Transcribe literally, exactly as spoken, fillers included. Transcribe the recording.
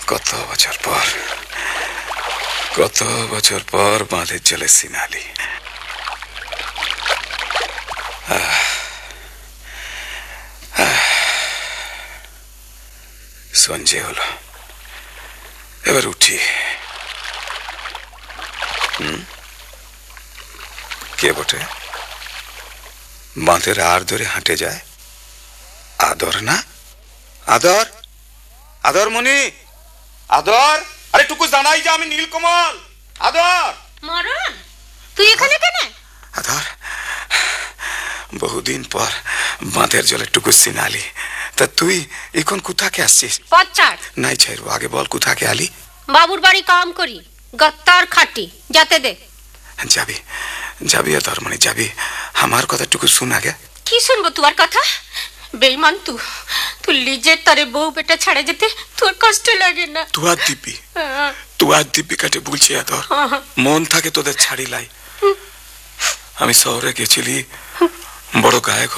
কত বছর পর কত বছর পর বাঁধের জলে সিনালি। সঞ্জে হলো, এবার উঠি। হুম, কে বটে? বাঁধের আর ধরে হাঁটে যায়। আদর না? আদর, আদর মনি, আদর। আরে টুকু জানাই যে আমি নীলকমল। আদর। মরণ, তুই এখানে কেন? আদর, বহুদিন পর বাঁধের জলে টুকু সিনালি। তা তুই এখন কোথাকে আসছিস? পচ্চার নাই ছাইরু, আগে বল কোথাকে আলি? বাবুর বাড়ি কাম করি, গত্তার খাটি, যাতে দে। যাবি যাবি আদর মনি, যাবি? আমার কথাটুকু শুন আগে। কি শুনবো তোমার কথা? বেইমান তু তুই লিজের তারে বউ বেটা ছাড়ে যেতে তোর কষ্ট লাগে না? তুই আর দিব্যি তুই আর দিব্যি কাটে বলছি আদর, মন থাকে তোদের ছাড়ি লাই। আমি শহরে গেছিলি, বড় গায়ক